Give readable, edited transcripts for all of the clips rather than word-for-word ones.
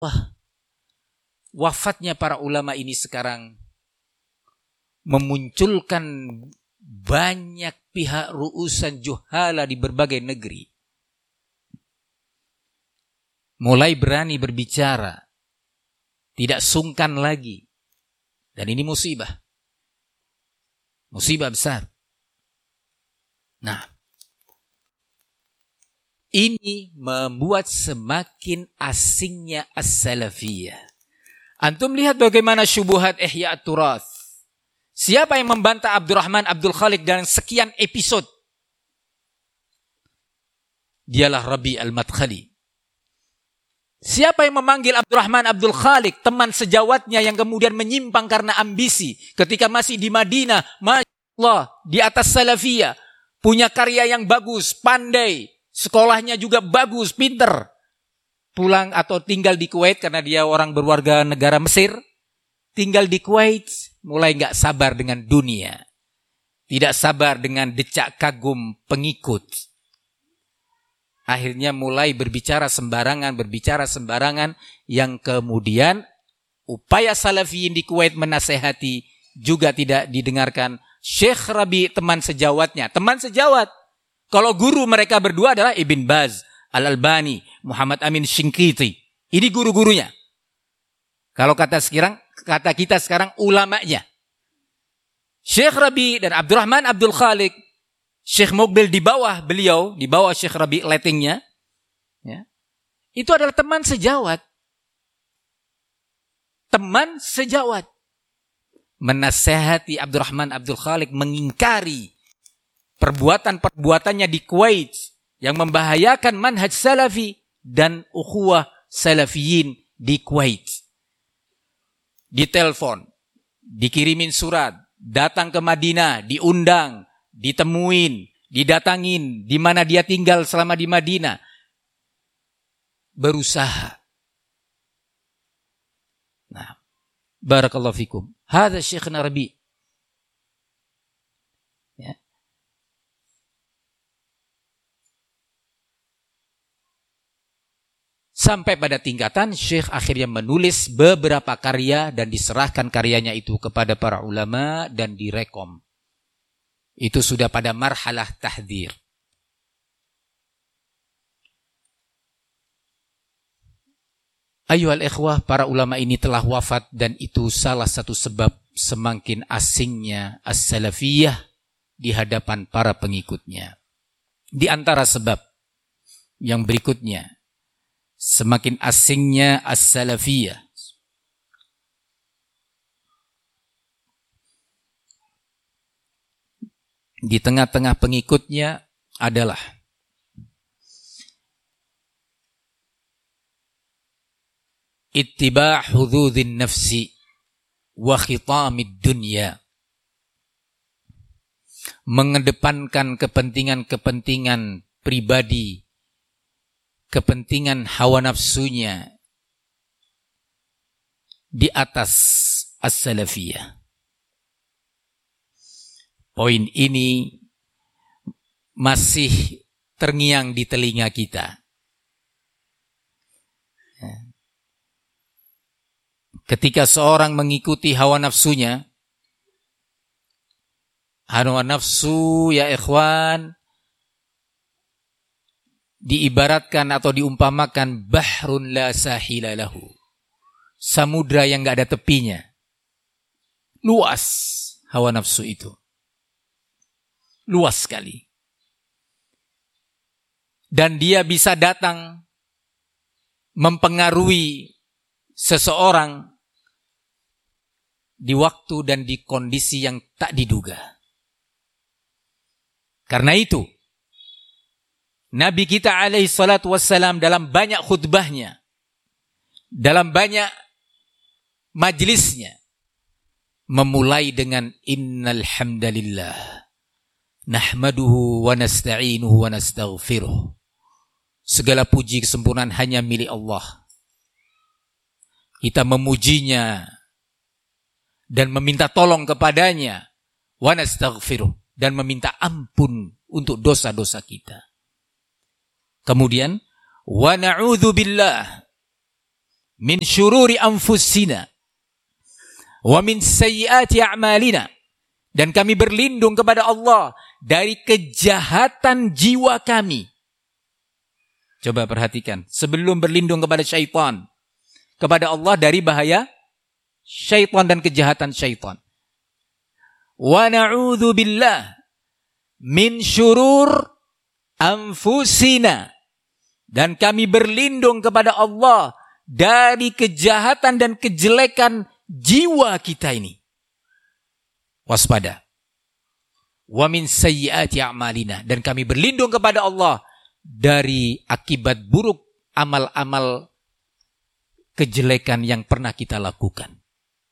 wafatnya para ulama ini sekarang memunculkan banyak pihak ru'usan juhala di berbagai negeri. Mulai berani berbicara, tidak sungkan lagi. Dan ini musibah. Musibah besar. Nah, ini membuat semakin asingnya as-salafiyah. Antum lihat bagaimana syubuhat Ihya at-Turath. Siapa yang membantah Abdurrahman Abdul Khaliq dalam sekian episode? Dialah Rabi al-Madkhali. Siapa yang memanggil Abdurrahman Abdul Khaliq, teman sejawatnya yang kemudian menyimpang karena ambisi ketika masih di Madinah, Masya Allah, di atas salafiyah, punya karya yang bagus, pandai, sekolahnya juga bagus, pinter. Pulang atau tinggal di Kuwait karena dia orang berwarga negara Mesir, tinggal di Kuwait, mulai gak sabar dengan dunia. Tidak sabar dengan decak kagum pengikut. Akhirnya mulai berbicara sembarangan, yang kemudian upaya salafiyin di Kuwait menasehati juga tidak didengarkan. Syekh Rabi teman sejawatnya, teman sejawat. Kalau guru mereka berdua adalah Ibn Baz, Al-Albani, Muhammad Amin Shinqiti. Ini guru-gurunya. Kalau kata kita sekarang ulamanya. Syekh Rabi dan Abdurrahman Abdul Khaliq, Syekh Muqbil di bawah beliau, di bawah Syekh Rabi lettingnya, ya, itu adalah teman sejawat. Teman sejawat. Menasehati Abdurrahman Abdul Khaliq, mengingkari perbuatan-perbuatannya di Kuwait yang membahayakan manhaj salafi dan ukhuwah salafiyin di Kuwait. Ditelepon, dikirimin surat, datang ke Madinah, diundang, ditemuin, didatangin, di mana dia tinggal selama di Madinah. Berusaha. Nah, barakallahu fikum. Hadza Syekhna Rabi. Ya. Sampai pada tingkatan Syekh akhirnya menulis beberapa karya dan diserahkan karyanya itu kepada para ulama dan direkom. Itu sudah pada marhalah tahdzir. Ayuhal ikhwah, para ulama ini telah wafat dan itu salah satu sebab semakin asingnya as-salafiyah di hadapan para pengikutnya. Di antara sebab yang berikutnya, semakin asingnya as-salafiyah di tengah-tengah pengikutnya adalah ittiba' hududin nafsi wa khitamid dunya. Mengedepankan kepentingan-kepentingan pribadi, kepentingan hawa nafsunya di atas as-salafiyah. Poin ini masih terngiang di telinga kita. Ketika seorang mengikuti hawa nafsunya, hawa nafsu ya ikhwan diibaratkan atau diumpamakan bahrun la sahila lahu. Samudra yang gak ada tepinya. Luas hawa nafsu itu. Luas sekali. Dan dia bisa datang mempengaruhi seseorang di waktu dan di kondisi yang tak diduga. Karena itu, Nabi kita alaihi salatu wassalam dalam banyak khutbahnya, dalam banyak majlisnya, memulai dengan innal hamdalillah nahmaduhu wa nasta'inuhu wa nastaghfiruh. Segala puji kesempurnaan hanya milik Allah. Kita memujinya dan meminta tolong kepadanya, wa nastaghfiruh, dan meminta ampun untuk dosa-dosa kita. Kemudian wa na'udzu billah min syururi anfusina wa min sayyiati a'malina. Dan kami berlindung kepada Allah dari kejahatan jiwa kami. Coba perhatikan, sebelum berlindung kepada syaitan, kepada Allah dari bahaya syaitan dan kejahatan syaitan. Wa na'udzu billah min syurur anfusina. Dan kami berlindung kepada Allah dari kejahatan dan kejelekan jiwa kita ini. Waspada. Wa min sayyiati a'malina. Dan kami berlindung kepada Allah dari akibat buruk amal-amal kejelekan yang pernah kita lakukan.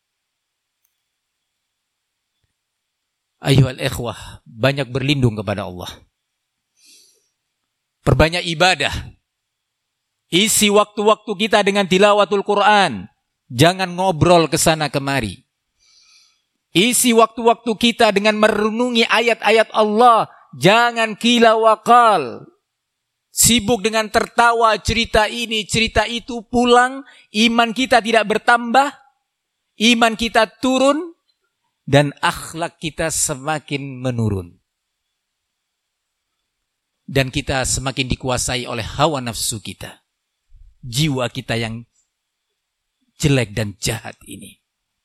Ayyuhal ikhwah, banyak berlindung kepada Allah. Perbanyak ibadah. Isi waktu-waktu kita dengan tilawatul Quran. Jangan ngobrol ke sana kemari. Isi waktu-waktu kita dengan merenungi ayat-ayat Allah. Jangan kila wakal. Sibuk dengan tertawa cerita ini, cerita itu, pulang. Iman kita tidak bertambah. Iman kita turun. Dan akhlak kita semakin menurun. Dan kita semakin dikuasai oleh hawa nafsu kita. Jiwa kita yang jelek dan jahat ini.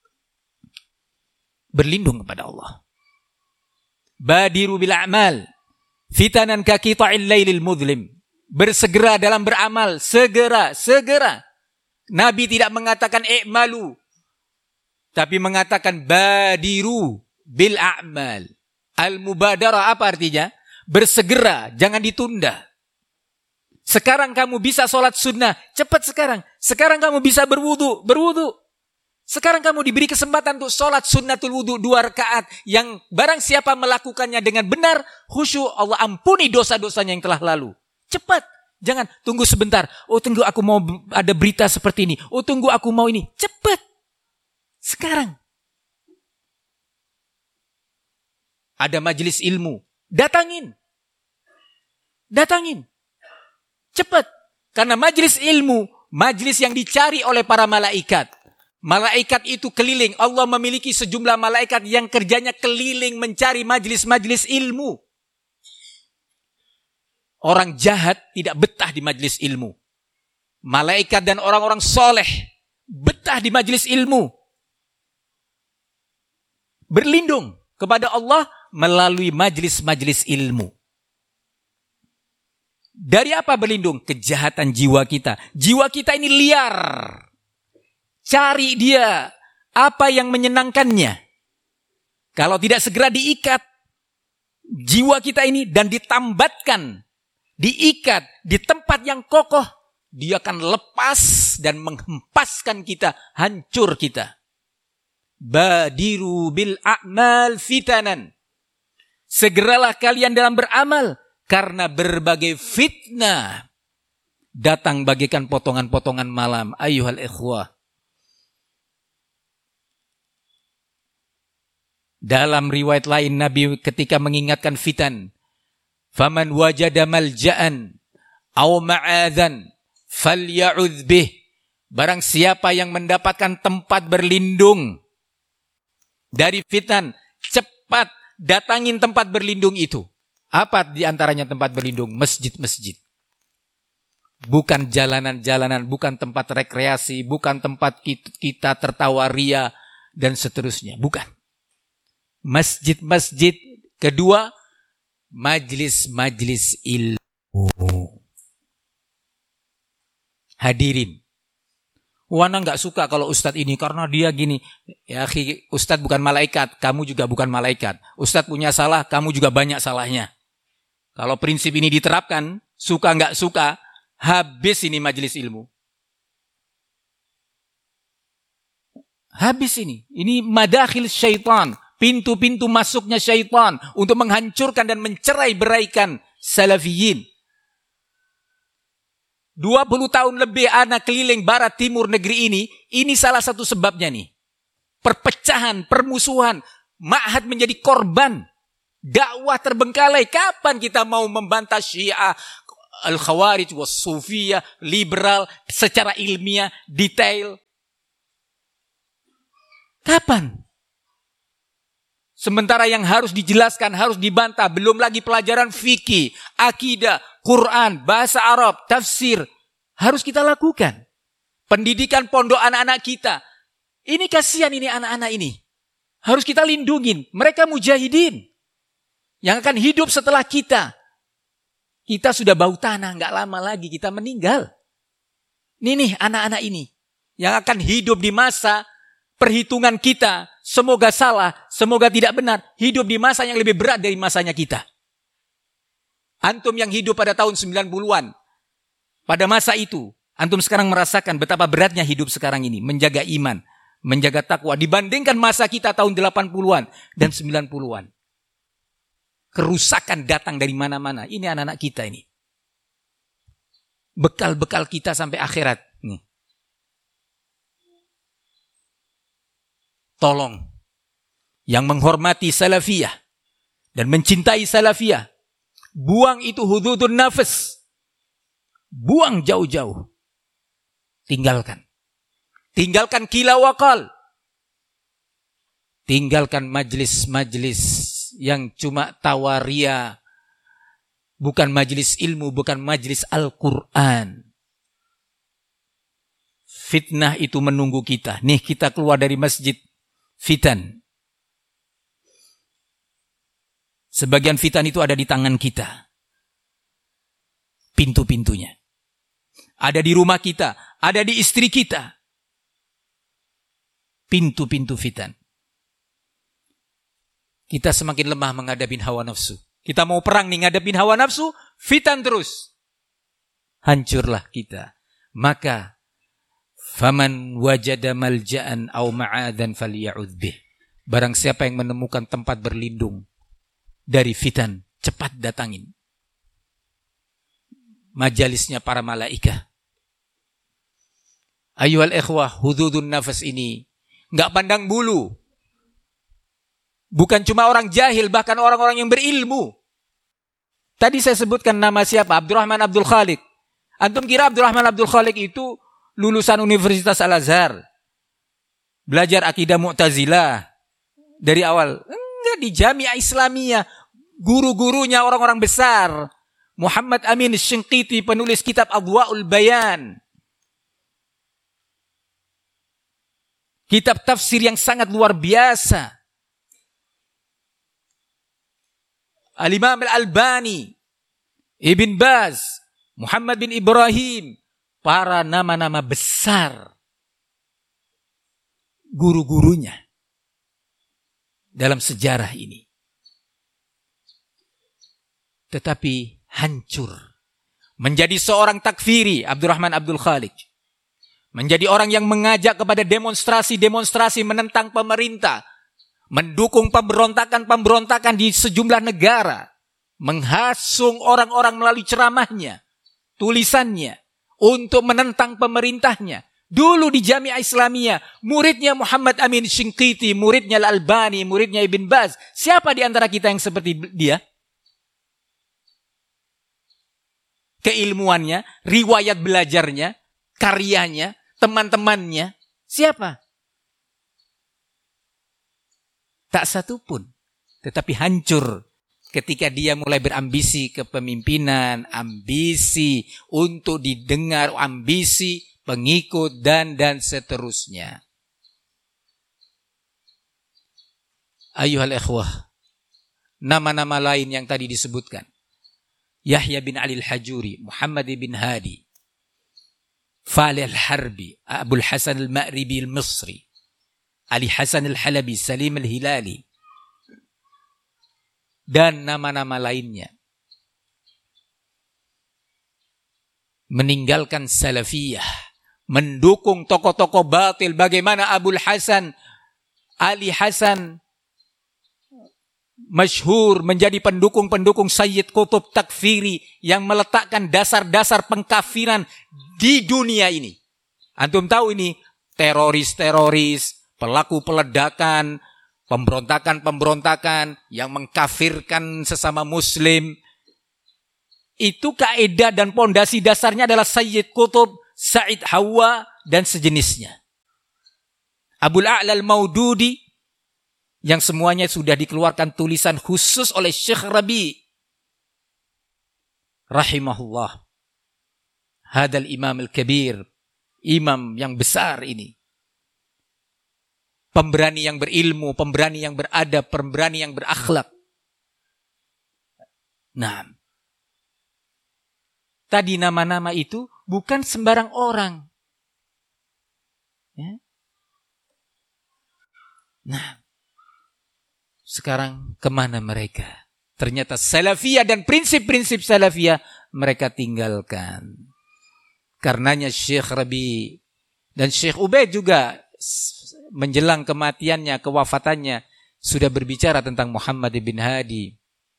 Berlindung kepada Allah. Badiru bil a'mal fitanan ka qita'il lailil mudlim. Bersegera dalam beramal, segera. Nabi tidak mengatakan i'malu, tapi mengatakan badiru bil a'mal. Al-mubadarah apa artinya? Bersegera, jangan ditunda. Sekarang kamu bisa sholat sunnah, cepat sekarang. Sekarang kamu bisa berwudu. Sekarang kamu diberi kesempatan untuk sholat sunnatul wudu 2 rakaat. Yang barang siapa melakukannya dengan benar, khusyuk, Allah ampuni dosa-dosanya yang telah lalu. Cepat, jangan tunggu sebentar. Oh tunggu aku mau ada berita seperti ini. Oh tunggu aku mau ini. Cepat, sekarang. Ada majelis ilmu, datangin. Cepat. Karena majelis ilmu, majelis yang dicari oleh para malaikat. Malaikat itu keliling. Allah memiliki sejumlah malaikat yang kerjanya keliling mencari majelis-majelis ilmu. Orang jahat tidak betah di majelis ilmu. Malaikat dan orang-orang soleh betah di majelis ilmu. Berlindung kepada Allah melalui majelis-majelis ilmu. Dari apa berlindung? Kejahatan jiwa kita. Jiwa kita ini liar. Cari dia apa yang menyenangkannya. Kalau tidak segera diikat jiwa kita ini dan ditambatkan, diikat di tempat yang kokoh, dia akan lepas dan menghempaskan kita, hancur kita. Badiru bil a'mal fitanan. Segeralah kalian dalam beramal. Karena berbagai fitnah datang bagaikan potongan-potongan malam. Ayyuhal ikhwah. Dalam riwayat lain Nabi ketika mengingatkan fitan. Faman wajada malja'an aw ma'adhan falya'udh bih. Barang siapa yang mendapatkan tempat berlindung dari fitan, cepat datangin tempat berlindung itu. Apa di antaranya tempat berlindung? Masjid-masjid. Bukan jalanan-jalanan, bukan tempat rekreasi, bukan tempat kita tertawa ria, dan seterusnya. Bukan. Masjid-masjid. Kedua, majlis-majlis ilmu. Hadirin. Wana gak suka kalau ustadz ini karena dia gini. Ya ustadz bukan malaikat, kamu juga bukan malaikat. Ustadz punya salah, kamu juga banyak salahnya. Kalau prinsip ini diterapkan, suka nggak suka, habis ini majelis ilmu. Habis ini. Ini madakhil syaitan. Pintu-pintu masuknya syaitan untuk menghancurkan dan mencerai-beraikan salafiyin. 20 tahun lebih anak keliling barat timur negeri ini salah satu sebabnya nih. Perpecahan, permusuhan, ma'had menjadi korban. Dakwah terbengkalai. Kapan kita mau membantah Syiah, al-khawarij, was-sufiyah, liberal, secara ilmiah, detail. Kapan? Sementara yang harus dijelaskan, harus dibantah, belum lagi pelajaran fikih, akidah, Quran, bahasa Arab, tafsir, harus kita lakukan. Pendidikan pondok anak-anak kita. Ini kasihan ini anak-anak ini. Harus kita lindungin. Mereka mujahidin. Yang akan hidup setelah kita. Kita sudah bau tanah, nggak lama lagi kita meninggal. Ini nih anak-anak ini. Yang akan hidup di masa perhitungan kita. Semoga salah, semoga tidak benar. Hidup di masa yang lebih berat dari masanya kita. Antum yang hidup pada tahun 90-an. Pada masa itu, antum sekarang merasakan betapa beratnya hidup sekarang ini. Menjaga iman, menjaga takwa. Dibandingkan masa kita tahun 80-an dan 90-an. Kerusakan datang dari mana-mana. Ini anak-anak kita ini. Bekal-bekal kita sampai akhirat. Nih. Tolong. Yang menghormati salafiyah. Dan mencintai salafiyah. Buang itu hududun nafas. Buang jauh-jauh. Tinggalkan. Tinggalkan kila wakal. Tinggalkan majlis-majlis yang cuma tawaria. Bukan majlis ilmu, bukan majlis Al-Quran. Fitnah itu menunggu kita. Nih kita keluar dari masjid. Fitan. Sebagian fitan itu ada di tangan kita. Pintu-pintunya. Ada di rumah kita. Ada di istri kita. Pintu-pintu fitan. Kita semakin lemah menghadapi hawa nafsu. Kita mau perang nih ngadepin hawa nafsu. Fitan terus. Hancurlah kita. Maka faman wajada malja'an aw ma'adan falya'udz bih. Barang siapa yang menemukan tempat berlindung dari fitan, cepat datangin. Majalisnya para malaikah. Ayyuhal ikhwah, hududun nafas ini enggak pandang bulu. Bukan cuma orang jahil, bahkan orang-orang yang berilmu. Tadi saya sebutkan nama siapa? Abdurrahman Abdul Khaliq. Antum kira Abdurrahman Abdul Khaliq itu lulusan Universitas Al-Azhar. Belajar akidah Mu'tazilah dari awal. Enggak, di Jami'ah Islamiyah. Guru-gurunya orang-orang besar. Muhammad Amin Shinqiti, penulis kitab Adwa'ul Bayan. Kitab tafsir yang sangat luar biasa. Al-Imam Al-Albani, Ibn Baz, Muhammad bin Ibrahim. Para nama-nama besar guru-gurunya dalam sejarah ini. Tetapi hancur. Menjadi seorang takfiri, Abdurrahman Abdul Khaliq. Menjadi orang yang mengajak kepada demonstrasi-demonstrasi menentang pemerintah. Mendukung pemberontakan-pemberontakan di sejumlah negara. Menghasung orang-orang melalui ceramahnya, tulisannya. Untuk menentang pemerintahnya. Dulu di Jami'ah Islamiyah, muridnya Muhammad Amin Shinqiti, muridnya Al-Albani, muridnya Ibn Baz. Siapa di antara kita yang seperti dia? Keilmuannya, riwayat belajarnya, karyanya, teman-temannya. Siapa? Tak satu pun. Tetapi hancur. Ketika dia mulai berambisi kepemimpinan, ambisi untuk didengar, ambisi pengikut dan seterusnya. Ayuhal ikhwah, nama-nama lain yang tadi disebutkan. Yahya bin Ali al-Hajuri, Muhammad bin Hadi, Falih al-Harbi, Abul Hasan al-Ma'ribi al-Misri, Ali Hasan al-Halabi, Salim al-Hilali, dan nama-nama lainnya. Meninggalkan salafiyah, mendukung tokoh-tokoh batil. Bagaimana Abul Hasan, Ali Hasan, masyhur menjadi pendukung-pendukung Sayyid Qutb takfiri yang meletakkan dasar-dasar pengkafiran di dunia ini. Antum tahu ini teroris-teroris, pelaku peledakan, pemberontakan-pemberontakan yang mengkafirkan sesama muslim. Itu kaidah dan pondasi dasarnya adalah Sayyid Qutb, Said Hawa, dan sejenisnya. Abul A'la al-Maududi, yang semuanya sudah dikeluarkan tulisan khusus oleh Syekh Rabi' rahimahullah. Hadal imam al-kabir, imam yang besar ini. Pemberani yang berilmu, pemberani yang beradab, pemberani yang berakhlak. Nah, tadi nama-nama itu bukan sembarang orang. Ya. Nah, sekarang kemana mereka? Ternyata salafiyah dan prinsip-prinsip salafiyah mereka tinggalkan. Karenanya Syekh Rabi dan Syekh Ubaid juga menjelang kematiannya, kewafatannya, sudah berbicara tentang Muhammad bin Hadi.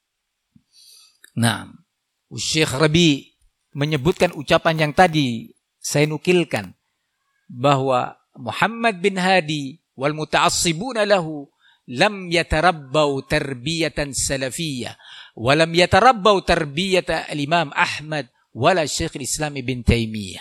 Nah, Syekh Rabi menyebutkan ucapan yang tadi saya nukilkan, bahwa Muhammad bin Hadi wal muta'assibuna lahu lam yatarabbau tarbiyatan salafiyah wa lam yatarabbau tarbiyata al-Imam Ahmad wala Syekh Islam Ibn Taimiyah.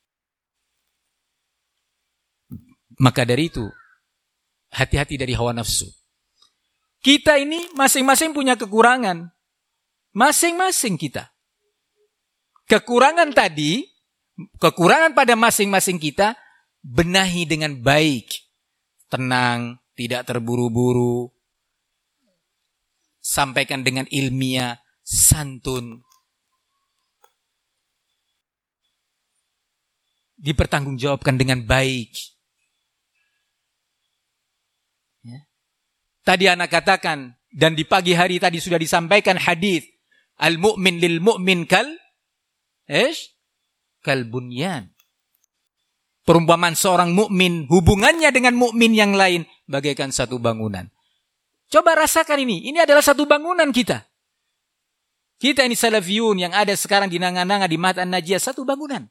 Maka dari itu, hati-hati dari hawa nafsu. Kita ini masing-masing punya kekurangan. Masing-masing kita. Kekurangan tadi, kekurangan pada masing-masing kita, benahi dengan baik. Tenang, tidak terburu-buru. Sampaikan dengan ilmiah, santun. Dipertanggungjawabkan dengan baik. Ya. Tadi anak katakan, dan di pagi hari tadi sudah disampaikan hadis, al-mu'min lil mu'min kal bunyan. Perumpamaan seorang mukmin, hubungannya dengan mukmin yang lain bagaikan satu bangunan. Coba rasakan ini. Ini adalah satu bangunan kita. Kita ini salafiyun yang ada sekarang di Nanga-Nanga, di Mahat An-Najiyah, satu bangunan.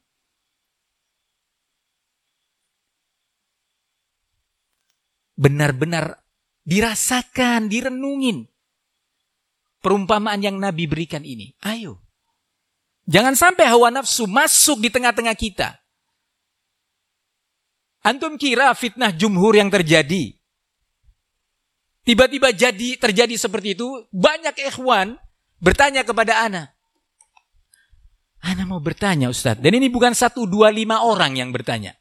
Benar-benar dirasakan, direnungin. Perumpamaan yang Nabi berikan ini. Ayo. Jangan sampai hawa nafsu masuk di tengah-tengah kita. Antum kira fitnah jumhur yang terjadi, tiba-tiba terjadi seperti itu, banyak ikhwan bertanya kepada ana. Ana mau bertanya Ustaz, dan ini bukan 1, 2, 5 orang yang bertanya.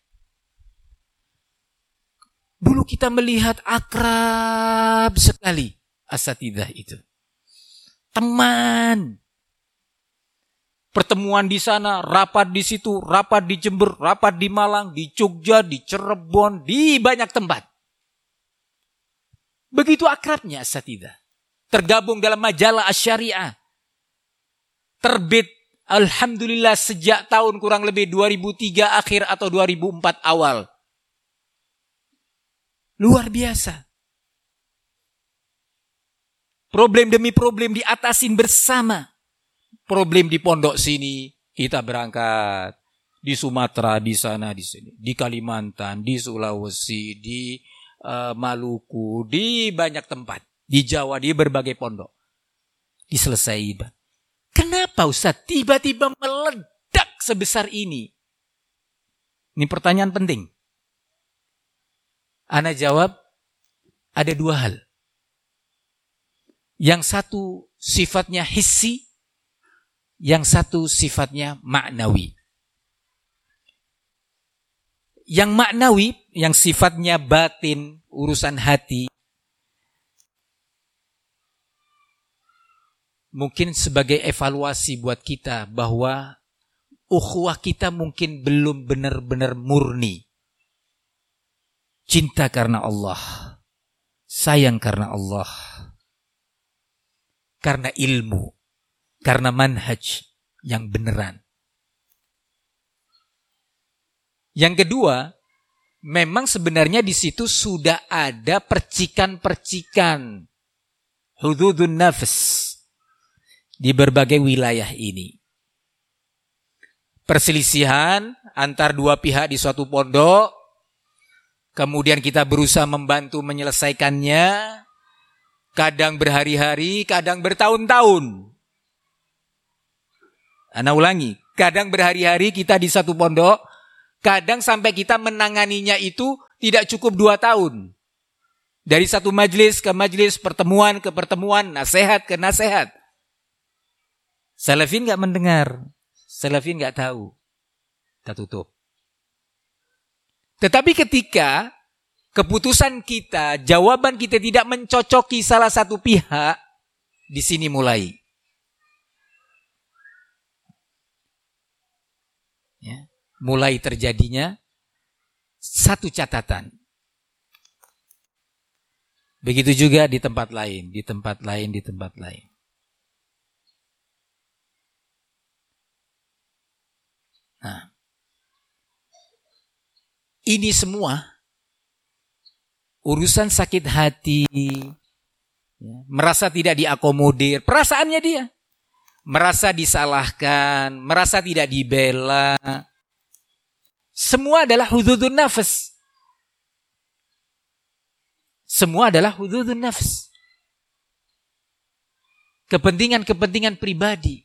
Dulu kita melihat akrab sekali asatidzah itu. Teman. Pertemuan di sana, rapat di situ, rapat di Jember, rapat di Malang, di Jogja, di Cirebon, di banyak tempat. Begitu akrabnya asatidzah. Tergabung dalam majalah Asy-Syariah. Terbit alhamdulillah sejak tahun kurang lebih 2003 akhir atau 2004 awal. Luar biasa. Problem demi problem diatasin bersama. Problem di pondok sini, kita berangkat. Di Sumatera, di sana, di sini. Di Kalimantan, di Sulawesi, di Maluku, di banyak tempat. Di Jawa, di berbagai pondok. Diselesaikan. Kenapa Ustaz tiba-tiba meledak sebesar ini? Ini pertanyaan penting. Ana jawab, ada 2 hal. Yang satu sifatnya hissi, yang satu sifatnya maknawi. Yang maknawi, yang sifatnya batin, urusan hati, mungkin sebagai evaluasi buat kita bahwa ukhuwah kita mungkin belum benar-benar murni. Cinta karena Allah, sayang karena Allah, karena ilmu, karena manhaj yang beneran. Yang kedua, memang sebenarnya di situ sudah ada percikan-percikan hududun nafs di berbagai wilayah ini. Perselisihan antar 2 pihak di suatu pondok, kemudian kita berusaha membantu menyelesaikannya, kadang berhari-hari, kadang bertahun-tahun. Ana ulangi, kadang berhari-hari kita di satu pondok, kadang sampai kita menanganinya itu tidak cukup 2 tahun. Dari satu majelis ke majelis, pertemuan ke pertemuan, nasihat ke nasihat. Salafin gak mendengar, salafin gak tahu. Kita tutup. Tetapi ketika keputusan kita, jawaban kita tidak mencocoki salah satu pihak, di sini mulai. Ya, mulai terjadinya satu catatan. Begitu juga di tempat lain, di tempat lain, di tempat lain. Nah, ini semua urusan sakit hati, ya, merasa tidak diakomodir, perasaannya dia. Merasa disalahkan, merasa tidak dibela. Semua adalah hududun nafs. Semua adalah hududun nafs. Kepentingan-kepentingan pribadi.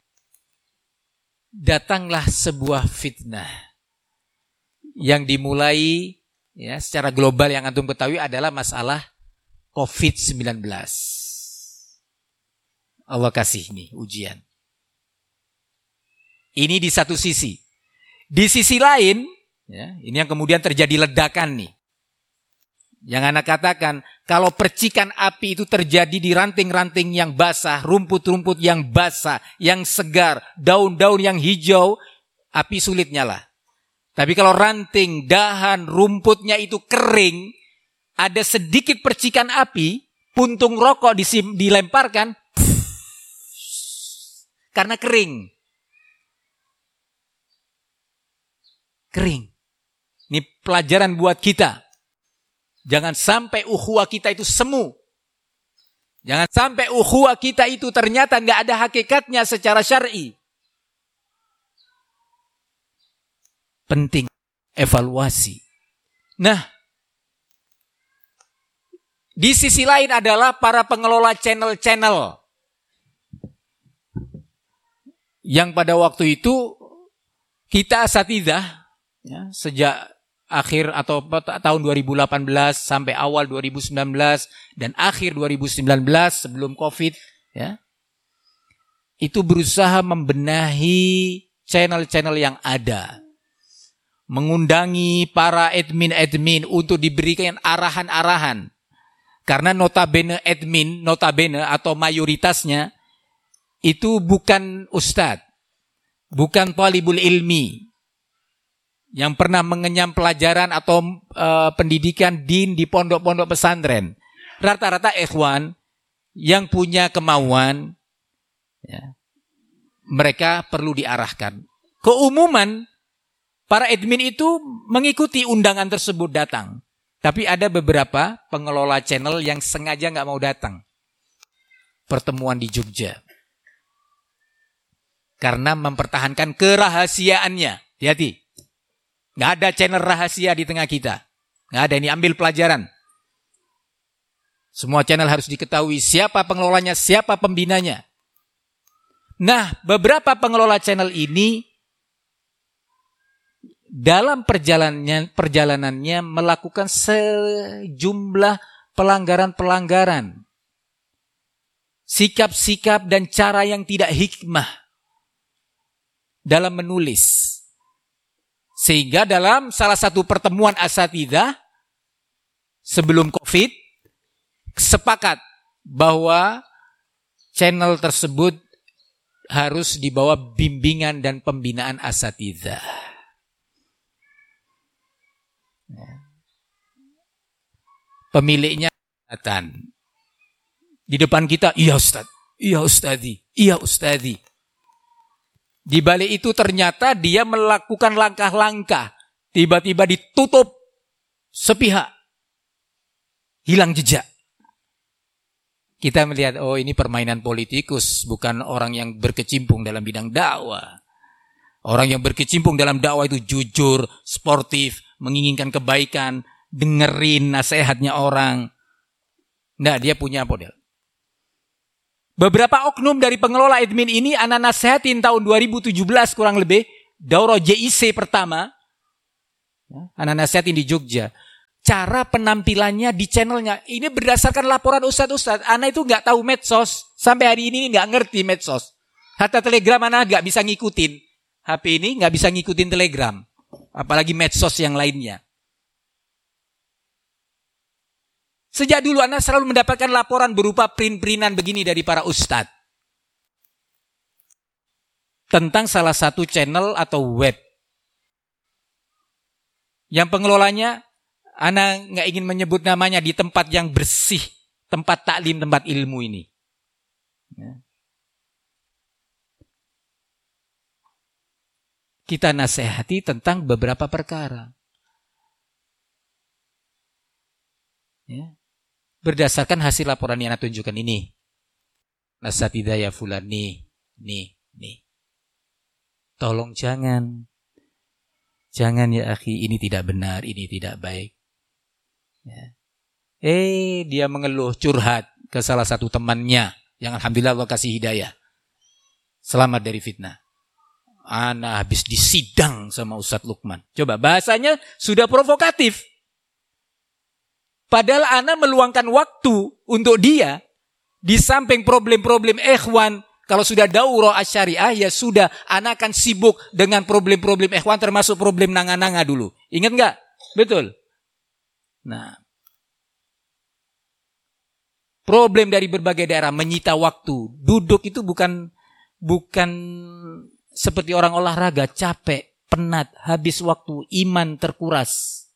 Datanglah sebuah fitnah yang dimulai ya secara global yang antum ketahui adalah masalah COVID-19. Allah kasih nih ujian. Ini di satu sisi. Di sisi lain, ya, ini yang kemudian terjadi ledakan nih. Yang anak katakan, kalau percikan api itu terjadi di ranting-ranting yang basah, rumput-rumput yang basah, yang segar, daun-daun yang hijau, api sulit nyala. Tapi kalau ranting, dahan, rumputnya itu kering, ada sedikit percikan api, puntung rokok dilemparkan, karena kering. Kering. Ini pelajaran buat kita. Jangan sampai ukhuwah kita itu semu. Jangan sampai ukhuwah kita itu ternyata nggak ada hakikatnya secara syar'i. Penting evaluasi. Nah, di sisi lain adalah para pengelola channel-channel yang pada waktu itu kita asatidzah ya, sejak akhir atau tahun 2018 sampai awal 2019 dan akhir 2019 sebelum COVID ya, itu berusaha membenahi channel-channel yang ada, mengundangi para admin-admin untuk diberikan arahan-arahan, karena notabene admin, notabene atau mayoritasnya itu bukan ustadz, bukan talibul ilmi yang pernah mengenyam pelajaran atau pendidikan din di pondok-pondok pesantren. Rata-rata ikhwan yang punya kemauan, ya, mereka perlu diarahkan. Keumuman para admin itu mengikuti undangan tersebut datang. Tapi ada beberapa pengelola channel yang sengaja nggak mau datang. Pertemuan di Jogja. Karena mempertahankan kerahasiaannya. Hati-hati. Nggak ada channel rahasia di tengah kita. Nggak ada, ini ambil pelajaran. Semua channel harus diketahui siapa pengelolanya, siapa pembinanya. Nah, beberapa pengelola channel ini dalam perjalanannya melakukan sejumlah pelanggaran-pelanggaran. Sikap-sikap dan cara yang tidak hikmah dalam menulis. Sehingga dalam salah satu pertemuan asatidzah sebelum COVID, sepakat bahwa channel tersebut harus dibawa bimbingan dan pembinaan asatidzah. Pemiliknya di depan kita, iya Ustaz, iya Ustadi, iya Ustadi. Di balik itu ternyata dia melakukan langkah-langkah, tiba-tiba ditutup sepihak, hilang jejak. Kita melihat, oh ini permainan politikus, bukan orang yang berkecimpung dalam bidang dakwah. Orang yang berkecimpung dalam dakwah itu jujur, sportif, menginginkan kebaikan, dengerin nasihatnya orang. Nah, dia punya model. Beberapa oknum dari pengelola admin ini ana nasihatin tahun 2017 kurang lebih, daurah JIC pertama. Ana nasihatin di Jogja. Cara penampilannya di channelnya, ini berdasarkan laporan ustadz-ustadz. Ana itu nggak tahu medsos. Sampai hari ini nggak ngerti medsos. Hatta Telegram ana nggak bisa ngikutin. HP ini nggak bisa ngikutin Telegram. Apalagi medsos yang lainnya. Sejak dulu Anda selalu mendapatkan laporan berupa print-printan begini dari para ustadz. Tentang salah satu channel atau web. Yang pengelolanya, Anda nggak ingin menyebut namanya, di tempat yang bersih. Tempat taklim, tempat ilmu ini. Ya. Kita nasihati tentang beberapa perkara. Ya. Berdasarkan hasil laporan yang Anda tunjukkan ini. Nasatidaya fulan nih. Tolong jangan. Jangan ya akhi, ini tidak benar, ini tidak baik. Ya. Dia mengeluh, curhat ke salah satu temannya. Yang alhamdulillah Allah kasih hidayah. Selamat dari fitnah. Ana habis disidang sama Ustadz Lukman. Coba bahasanya sudah provokatif. Padahal ana meluangkan waktu untuk dia. Di samping problem-problem ikhwan. Kalau sudah daurah asyariah ya sudah. Ana akan sibuk dengan problem-problem ikhwan. Termasuk problem nanga-nanga dulu. Ingat gak? Betul. Nah. Problem dari berbagai daerah menyita waktu. Duduk itu bukan seperti orang olahraga. Capek, penat, habis waktu. Iman terkuras.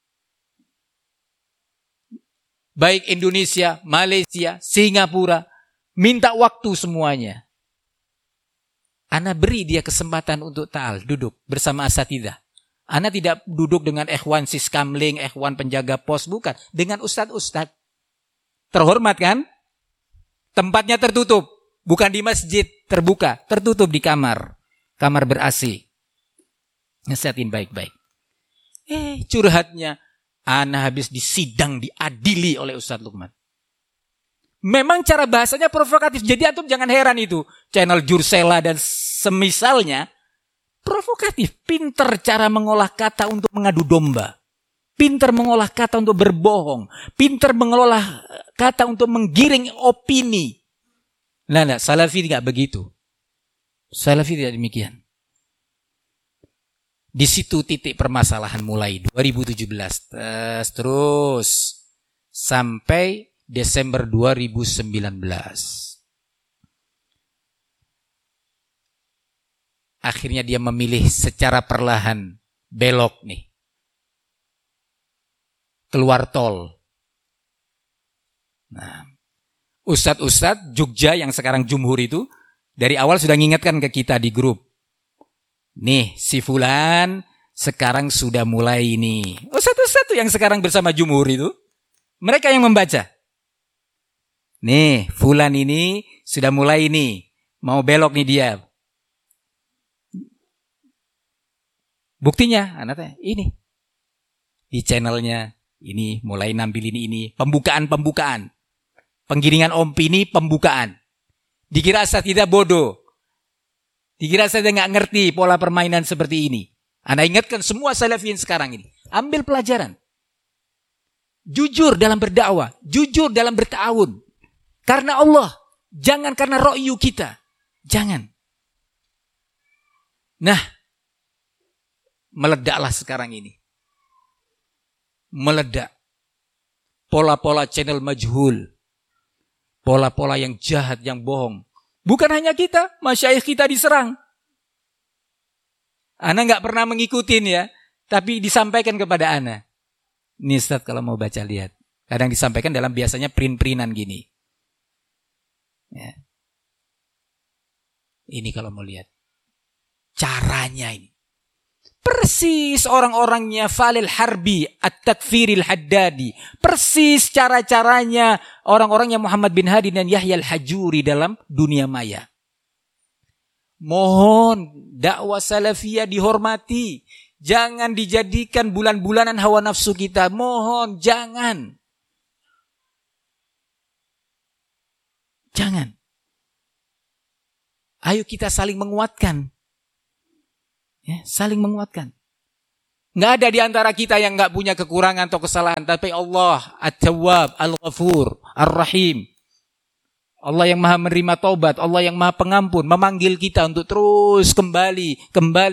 Baik Indonesia, Malaysia, Singapura, minta waktu semuanya. Ana beri dia kesempatan untuk ta'al, duduk bersama asatidah. Ana tidak duduk dengan ikhwan siskamling, ikhwan penjaga pos, bukan. Dengan ustadz-ustadz. Terhormat kan? Tempatnya tertutup. Bukan di masjid, terbuka. Tertutup di kamar. Kamar ber-AC. Nasihatin baik-baik. Curhatnya. Ana habis disidang, diadili oleh Ustadz Lukman. Memang cara bahasanya provokatif. Jadi antum jangan heran itu. Channel Jursela dan semisalnya. Provokatif. Pinter cara mengolah kata untuk mengadu domba. Pinter mengolah kata untuk berbohong. Pinter mengolah kata untuk menggiring opini. Nah, Salafi tidak begitu. Salafi tidak demikian. Di situ titik permasalahan mulai 2017 terus sampai Desember 2019. Akhirnya dia memilih secara perlahan belok nih. Keluar tol. Nah, ustadz-ustadz Jogja yang sekarang jumhur itu dari awal sudah ngingatkan ke kita di grup. Nih, si fulan sekarang sudah mulai ini. Satu-satu yang sekarang bersama jumhur itu. Mereka yang membaca. Nih, fulan ini sudah mulai ini. Mau belok nih dia. Buktinya, anaknya ini. Di channelnya, ini mulai nampilin ini. Pembukaan. Penggiringan opini, pembukaan. Dikira saya tidak bodoh. Dikira saya nggak ngerti pola permainan seperti ini. Anda ingatkan semua salafiyin sekarang ini. Ambil pelajaran. Jujur dalam berdakwah. Jujur dalam berta'awun. Karena Allah. Jangan karena ro'yu kita. Jangan. Nah. Meledaklah sekarang ini. Meledak. Pola-pola channel majhul. Pola-pola yang jahat, yang bohong. Bukan hanya kita, masyayikh kita diserang. Ana nggak pernah mengikutin ya, tapi disampaikan kepada ana. Ini Ustaz kalau mau baca lihat. Kadang disampaikan dalam biasanya print-printan gini. Ya. Ini kalau mau lihat. Caranya ini. Persis orang-orangnya Falil Harbi, At-Takfiril Haddadi. Persis cara-caranya orang-orangnya Muhammad bin Hadi dan Yahya Al-Hajuri dalam dunia maya. Mohon dakwah salafiyah dihormati. Jangan dijadikan bulan-bulanan hawa nafsu kita. Mohon, jangan. Jangan. Ayo kita saling menguatkan. Ya, saling menguatkan. Nggak ada di antara kita yang nggak punya kekurangan atau kesalahan. Tapi Allah At-Tawwab, Al-Ghafur, Ar-Rahim. Allah yang maha menerima taubat. Allah yang maha pengampun. Memanggil kita untuk terus kembali.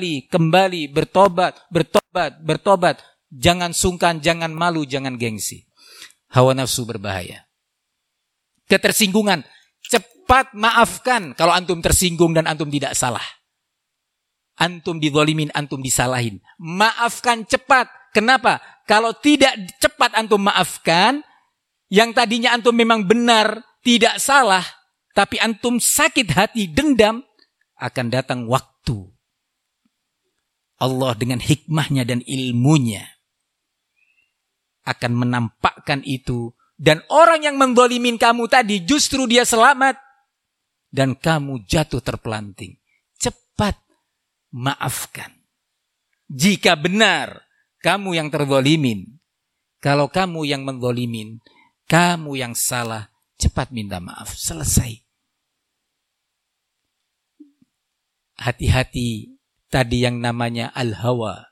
Bertobat. Jangan sungkan, jangan malu, jangan gengsi. Hawa nafsu berbahaya. Ketersinggungan. Cepat maafkan kalau antum tersinggung dan antum tidak salah. Antum dizalimin, antum disalahin. Maafkan cepat. Kenapa? Kalau tidak cepat antum maafkan, yang tadinya antum memang benar, tidak salah, tapi antum sakit hati, dendam, akan datang waktu. Allah dengan hikmahnya dan ilmunya akan menampakkan itu. Dan orang yang menzalimin kamu tadi justru dia selamat. Dan kamu jatuh terpelanting. Cepat maafkan. Jika benar kamu yang terzalimin. Kalau kamu yang menzalimin, kamu yang salah, cepat minta maaf. Selesai. Hati-hati tadi yang namanya al-hawa.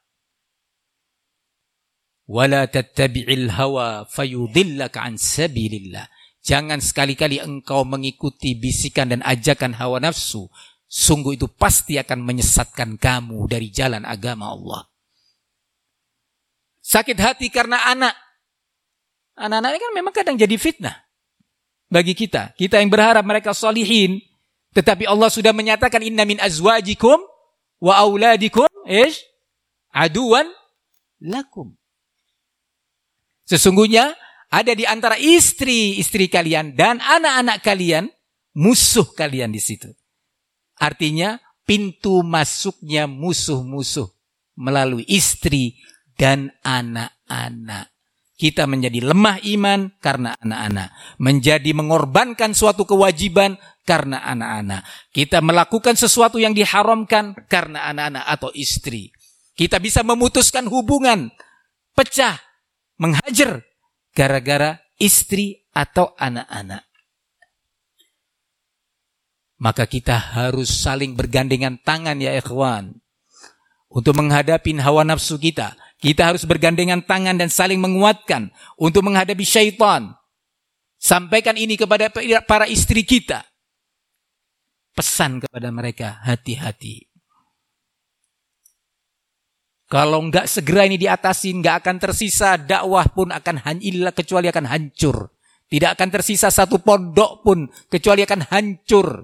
Wala tattabi'il hawa fayudillaka an sabilillah. Jangan sekali-kali engkau mengikuti bisikan dan ajakan hawa nafsu. Sungguh itu pasti akan menyesatkan kamu dari jalan agama Allah. Sakit hati karena anak. Anak-anak ini kan memang kadang jadi fitnah bagi kita. Kita yang berharap mereka sholihin. Tetapi Allah sudah menyatakan inna min azwajikum wa auladikum aduwan lakum. Sesungguhnya ada di antara istri-istri kalian dan anak-anak kalian musuh kalian di situ. Artinya pintu masuknya musuh-musuh melalui istri dan anak-anak. Kita menjadi lemah iman karena anak-anak. Menjadi mengorbankan suatu kewajiban karena anak-anak. Kita melakukan sesuatu yang diharamkan karena anak-anak atau istri. Kita bisa memutuskan hubungan, pecah, menghajar gara-gara istri atau anak-anak. Maka kita harus saling bergandengan tangan ya ikhwan. Untuk menghadapi hawa nafsu kita. Kita harus bergandengan tangan dan saling menguatkan. Untuk menghadapi syaitan. Sampaikan ini kepada para istri kita. Pesan kepada mereka, hati-hati. Kalau enggak segera ini diatasi, enggak akan tersisa dakwah pun akan kecuali akan hancur. Tidak akan tersisa satu pondok pun kecuali akan hancur.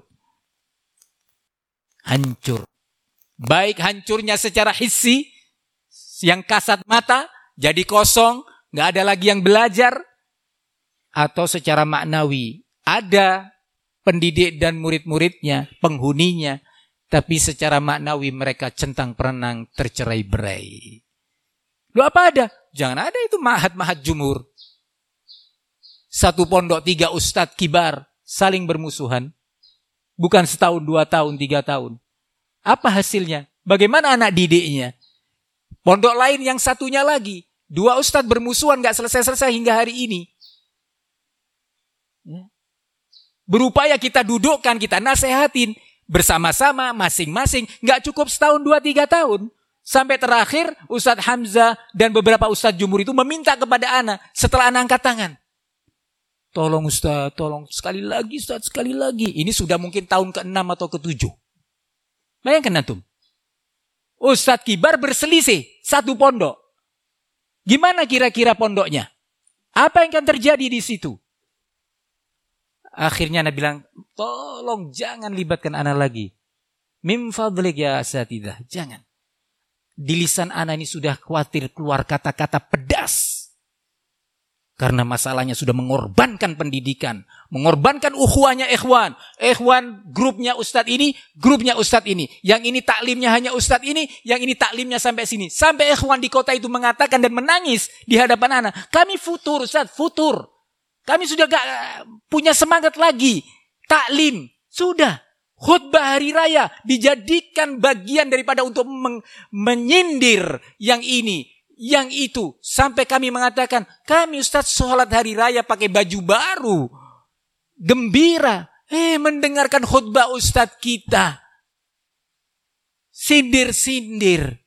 Hancur. Baik hancurnya secara hissi, yang kasat mata, jadi kosong, enggak ada lagi yang belajar. Atau secara maknawi, ada pendidik dan murid-muridnya, penghuninya. Tapi secara maknawi mereka centang perenang tercerai-berai. Lu apa ada? Jangan ada itu mahat-mahat jumhur. Satu pondok 3 ustadz kibar saling bermusuhan. Bukan setahun, 2 tahun, 3 tahun. Apa hasilnya? Bagaimana anak didiknya? Pondok lain yang satunya lagi. 2 ustadz bermusuhan gak selesai-selesai hingga hari ini. Berupaya kita dudukkan, kita nasehatin. Bersama-sama, masing-masing. Gak cukup setahun, 2, 3 tahun. Sampai terakhir, Ustadz Hamzah dan beberapa Ustadz Jumhur itu meminta kepada ana. Setelah ana angkat tangan. Tolong Ustadz, tolong. Sekali lagi Ustadz, sekali lagi. Ini sudah mungkin tahun ke-6 atau ke-7. Bayangkan antum. Ustadz kibar berselisih. Satu pondok. Gimana kira-kira pondoknya? Apa yang akan terjadi di situ? Akhirnya ana bilang, tolong jangan libatkan ana lagi. Min fadlik ya asatidah. Jangan. Di lisan ana ini sudah khawatir keluar kata-kata pedas. Karena masalahnya sudah mengorbankan pendidikan. Mengorbankan ukhuwahnya ikhwan. Ikhwan grupnya ustadz ini, grupnya ustadz ini. Yang ini taklimnya hanya ustadz ini, yang ini taklimnya sampai sini. Sampai ikhwan di kota itu mengatakan dan menangis di hadapan ana. Kami futur ustadz, futur. Kami sudah gak punya semangat lagi. Taklim, sudah. Khutbah hari raya dijadikan bagian daripada untuk menyindir yang ini. Yang itu, sampai kami mengatakan, kami Ustadz sholat hari raya pakai baju baru. Gembira. Mendengarkan khutbah Ustadz kita. Sindir-sindir.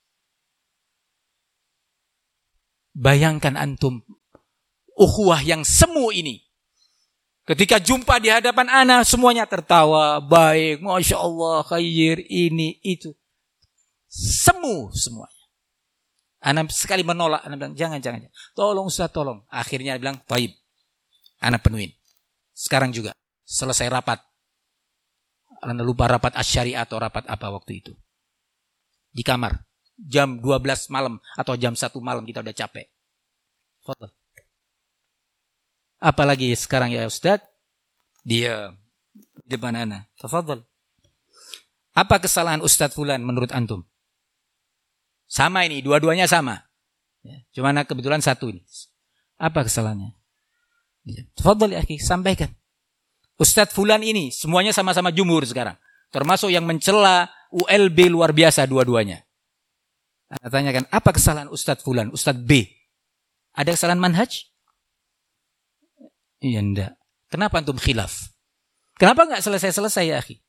Bayangkan antum, ukhuwah yang semu ini. Ketika jumpa di hadapan ana, semuanya tertawa, baik, Masya Allah, khair, ini, itu. Semu semuanya. Ana sekali menolak, ana bilang, jangan. Tolong Ustaz, tolong. Akhirnya dia bilang, baik, ana penuhin. Sekarang juga, selesai rapat. Ana lupa rapat asyariah atau rapat apa waktu itu. Di kamar. Jam 12 malam atau jam 1 malam kita udah capek. Fadhal. Apalagi sekarang ya Ustaz, dia depan ana. Tafadhal. Apa kesalahan Ustaz fulan menurut antum? Sama ini, dua-duanya sama. Ya, cuma kebetulan satu ini. Apa kesalahannya? Tafadhal ya akhi, sampaikan. Ustaz fulan ini semuanya sama-sama jumhur sekarang. Termasuk yang mencela ULB luar biasa dua-duanya. Anda tanyakan, apa kesalahan Ustadz Fulan, Ustadz B? Ada kesalahan manhaj? Iya, enggak. Kenapa antum khilaf? Kenapa enggak selesai-selesai ya akhi?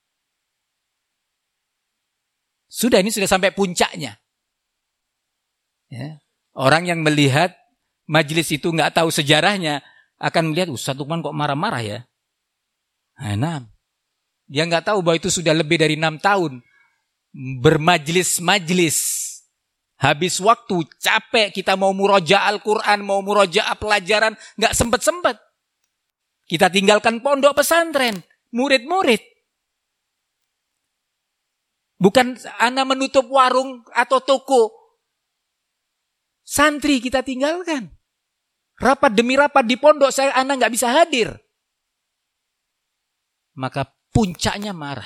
Ini sudah sampai puncaknya. Ya. Orang yang melihat majelis itu enggak tahu sejarahnya, akan melihat, Ustadz Lukman kok marah-marah ya? Nah, dia enggak tahu bahwa itu sudah lebih dari 6 tahun. Bermajlis-majlis. Habis waktu, capek, kita mau murojaah Al-Quran, mau murojaah pelajaran, nggak sempet-sempet. Kita tinggalkan pondok pesantren, murid-murid. Bukan ana menutup warung atau toko. Santri kita tinggalkan. Rapat demi rapat di pondok, ana nggak bisa hadir. Maka puncaknya marah.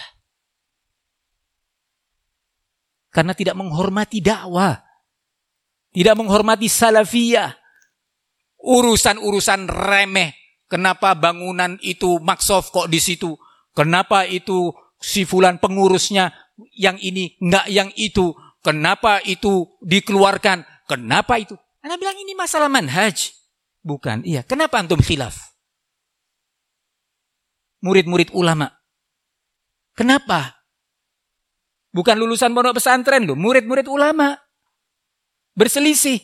Karena tidak menghormati dakwah. Tidak menghormati salafiyah. Urusan-urusan remeh. Kenapa bangunan itu makshof kok di situ? Kenapa itu si fulan pengurusnya yang ini enggak yang itu? Kenapa itu dikeluarkan? Kenapa itu? Anda bilang ini masalah manhaj. Bukan, iya. Kenapa antum khilaf? Murid-murid ulama. Kenapa? Bukan lulusan pondok pesantren loh, murid-murid ulama. Berselisih.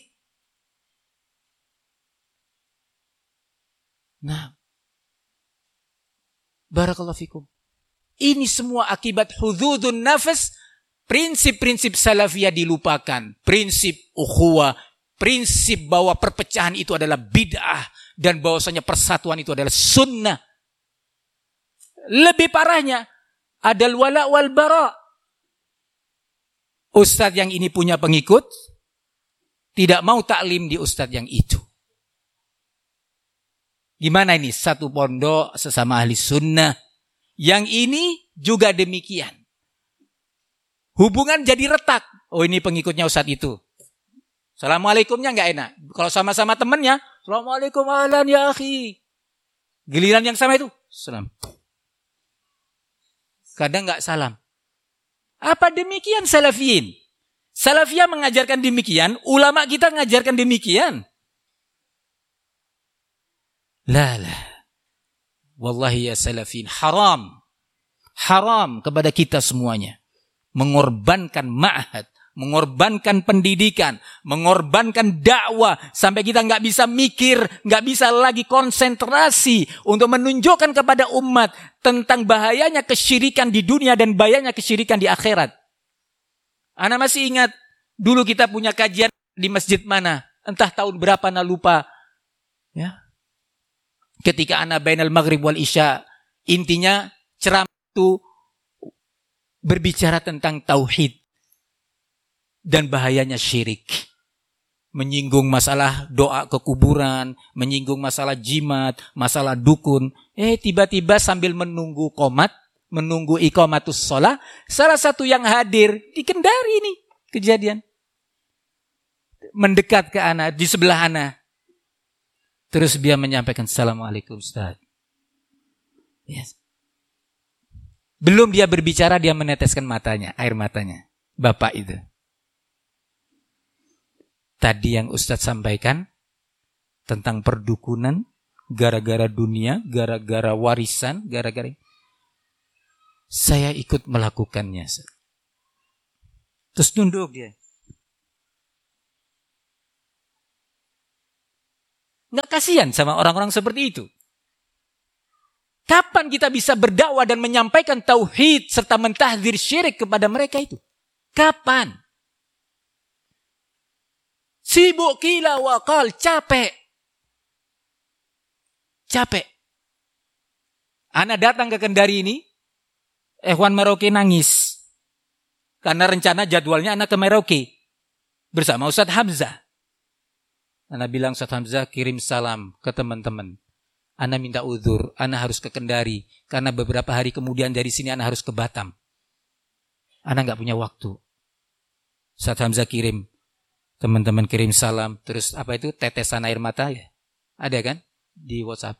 Nah. Barakallahu fikum. Ini semua akibat hududun nafas. Prinsip-prinsip salafiyah dilupakan. Prinsip ukhuwah. Prinsip bahwa perpecahan itu adalah bid'ah. Dan bahwasanya persatuan itu adalah sunnah. Lebih parahnya. Ada wala wal bara. Ustadz yang ini punya pengikut. Tidak mau taklim di ustadz yang itu. Gimana ini? Satu pondok sesama ahli sunnah. Yang ini juga demikian. Hubungan jadi retak. Oh ini pengikutnya ustadz itu. Assalamualaikumnya gak enak. Kalau sama-sama temennya. Assalamualaikum ahlan ya akhi. Giliran yang sama itu. Salam. Kadang gak salam. Apa demikian salafiyin? Salafiyah mengajarkan demikian, ulama kita mengajarkan demikian. La. Wallahi ya salafiyin, haram. Haram kepada kita semuanya. Mengorbankan ma'had, mengorbankan pendidikan, mengorbankan dakwah. Sampai kita gak bisa mikir, gak bisa lagi konsentrasi untuk menunjukkan kepada umat tentang bahayanya kesyirikan di dunia dan bahayanya kesyirikan di akhirat. Ana masih ingat, dulu kita punya kajian di masjid mana, entah tahun berapa ana lupa. Ya. Ketika ana bainal maghrib wal isya, intinya ceramah itu berbicara tentang tauhid dan bahayanya syirik. Menyinggung masalah doa ke kuburan, menyinggung masalah jimat, masalah dukun. Tiba-tiba sambil menunggu qomat, menunggu iqamatus shalah, salah satu yang hadir di Kendari ini kejadian. Mendekat ke ana, di sebelah ana. Terus dia menyampaikan, Assalamualaikum Ustaz. Yes. Belum dia berbicara, dia meneteskan matanya, air matanya. Bapak itu. Tadi yang Ustaz sampaikan tentang perdukunan, gara-gara dunia, gara-gara warisan, gara-gara saya ikut melakukannya. Terus nunduk dia. Nggak kasihan sama orang-orang seperti itu. Kapan kita bisa berdakwah dan menyampaikan tauhid serta mentahdzir syirik kepada mereka itu? Kapan? Sibuk kila wakal, capek. Ana datang ke Kendari ini, Ikhwan Merauke nangis. Karena rencana jadwalnya anak ke Merauke bersama Ustadz Hamzah. Ana bilang, Ustadz Hamzah kirim salam ke teman-teman. Ana minta uzur, ana harus ke Kendari. Karena beberapa hari kemudian dari sini ana harus ke Batam. Ana gak punya waktu. Ustadz Hamzah kirim. Teman-teman kirim salam. Terus apa itu? Tetesan air mata ya? Ada kan? Di WhatsApp.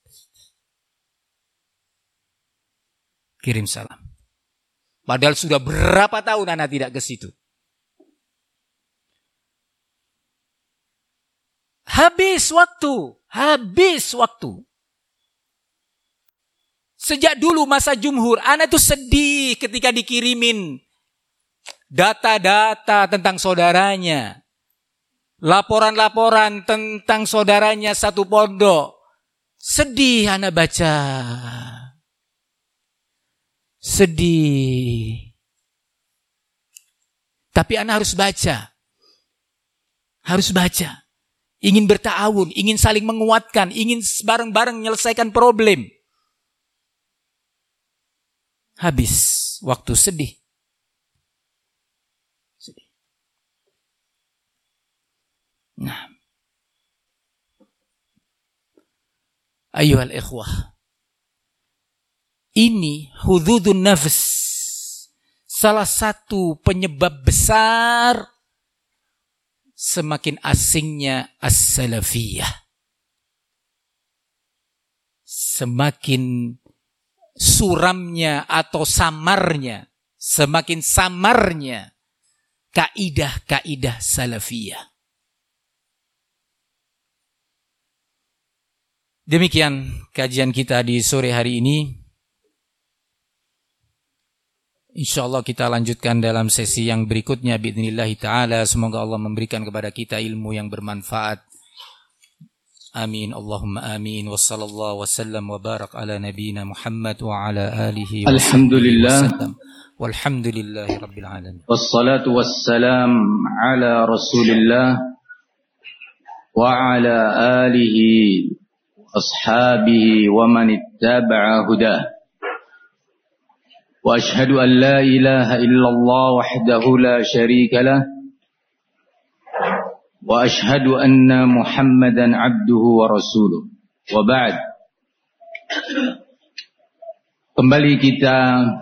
Kirim salam. Padahal sudah berapa tahun ana tidak ke situ. Habis waktu. Sejak dulu masa jumhur, ana tuh sedih ketika dikirimin data-data tentang saudaranya. Laporan-laporan tentang saudaranya satu pondok. Sedih ana baca. Sedih. Tapi ana harus baca. Ingin berta'awun, ingin saling menguatkan, ingin bareng-bareng menyelesaikan problem. Habis waktu sedih. Nah. Ayuhal ikhwah. Ini hududun nafs. Salah satu penyebab besar semakin asingnya as-salafiyah. Semakin suramnya atau samarnya, semakin samarnya kaidah-kaidah salafiyah. Demikian kajian kita di sore hari ini. InsyaAllah kita lanjutkan dalam sesi yang berikutnya bi'idhnillahi ta'ala. Semoga Allah memberikan kepada kita ilmu yang bermanfaat. Amin. Allahumma amin. Wassallallahu wassallam wa barak ala nabiyina Muhammad wa ala alihi wa Alhamdulillah. Walhamdulillahi rabbil alamin. Wassalatu wassalam ala rasulillah wa ala alihi ashabihi wa man ittaba'a hudah. وأشهد أن لا إله إلا الله وحده لا شريك له وأشهد أن محمدا عبده ورسوله وبعد. Kembali kita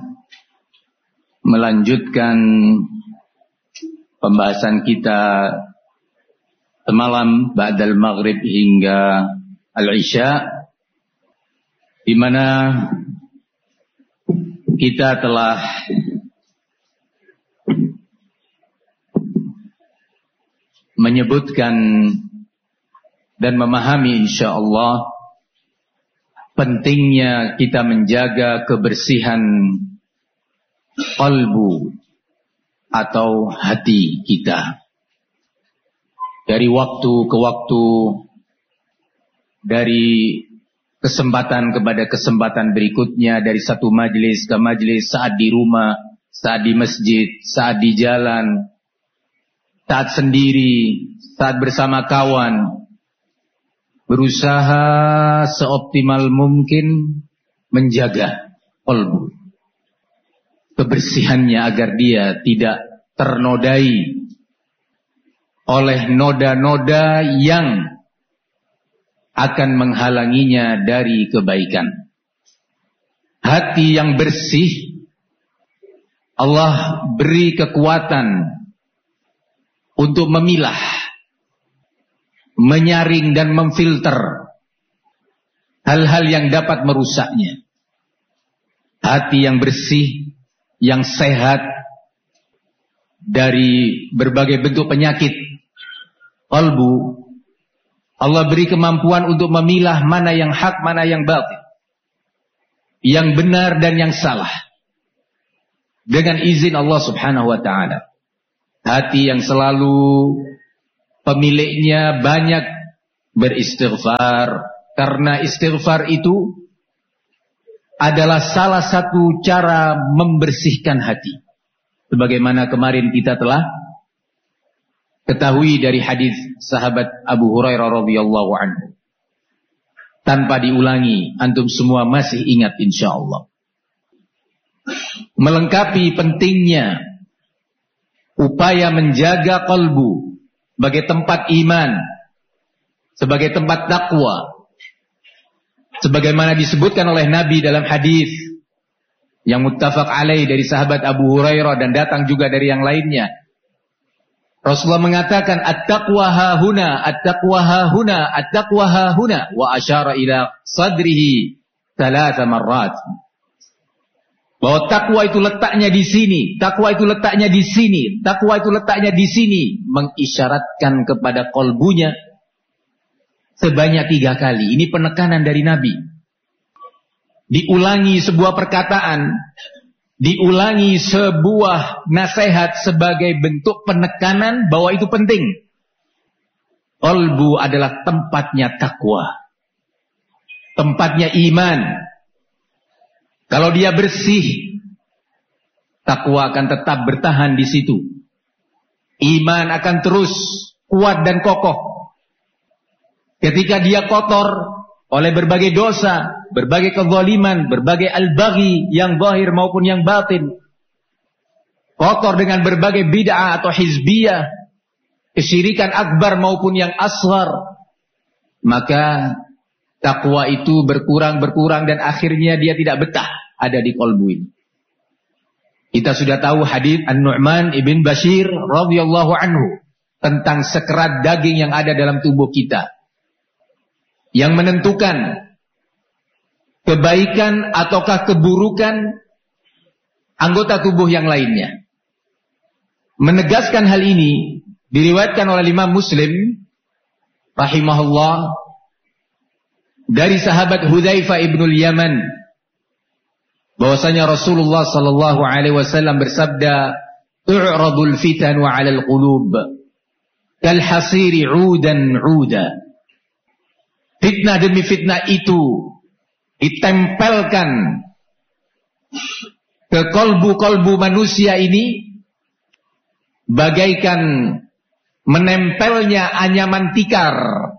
melanjutkan pembahasan kita semalam ba'dal maghrib hingga al-isya, di mana kita telah menyebutkan dan memahami insyaallah pentingnya kita menjaga kebersihan qalbu atau hati kita. Dari waktu ke waktu, dari kesempatan kepada kesempatan berikutnya, dari satu majelis ke majelis, saat di rumah, saat di masjid, saat di jalan, saat sendiri, saat bersama kawan, berusaha seoptimal mungkin menjaga qalbu, kebersihannya agar dia tidak ternodai oleh noda-noda yang akan menghalanginya dari kebaikan. Hati yang bersih, Allah beri kekuatan untuk memilah, menyaring dan memfilter hal-hal yang dapat merusaknya. Hati yang bersih, yang sehat dari berbagai bentuk penyakit qalbu, Allah beri kemampuan untuk memilah mana yang hak, mana yang batil, yang benar dan yang salah, dengan izin Allah subhanahu wa ta'ala. hati yang selalu pemiliknya banyak beristighfar, karena istighfar itu adalah salah satu cara membersihkan hati. Sebagaimana kemarin kita telah ketahui dari hadis sahabat Abu Hurairah radhiyallahu anhu. Tanpa diulangi, antum semua masih ingat insyaallah. Melengkapi pentingnya upaya menjaga kalbu sebagai tempat iman, sebagai tempat takwa, sebagaimana disebutkan oleh Nabi dalam hadis yang muttafaq alaih dari sahabat Abu Hurairah dan datang juga dari yang lainnya. Rasulullah mengatakan at-taqwa hahuna, at-taqwa hahuna, at-taqwa hahuna, wa asyara ila sadrihi 3 marrat. Bahwa takwa itu letaknya di sini, takwa itu letaknya di sini, takwa itu letaknya di sini, mengisyaratkan kepada kalbunya sebanyak 3 kali. Ini penekanan dari Nabi. Diulangi sebuah perkataan, diulangi sebuah nasihat sebagai bentuk penekanan bahwa itu penting. Kalbu adalah tempatnya takwa, tempatnya iman. Kalau dia bersih, takwa akan tetap bertahan di situ. Iman akan terus kuat dan kokoh. Ketika dia kotor oleh berbagai dosa, berbagai kezaliman, berbagai al-baghi yang zahir maupun yang batin, kotor dengan berbagai bid'ah atau hizbiyah, kesyirikan akbar maupun yang asghar, maka takwa itu berkurang dan akhirnya dia tidak betah ada di qalbu ini. Kita sudah tahu hadis An-Nu'man ibn Bashir radhiyallahu anhu tentang sekerat daging yang ada dalam tubuh kita, yang menentukan kebaikan ataukah keburukan anggota tubuh yang lainnya. Menegaskan hal ini diriwayatkan oleh Imam Muslim rahimahullah dari sahabat Hudzaifah ibnul Yaman, bahwasanya Rasulullah sallallahu alaihi wasallam bersabda, "Tu'radul fitanu 'alal qulub kal hasiri 'udan 'uda." Fitnah demi fitnah itu ditempelkan ke kalbu-kalbu manusia ini bagaikan menempelnya anyaman tikar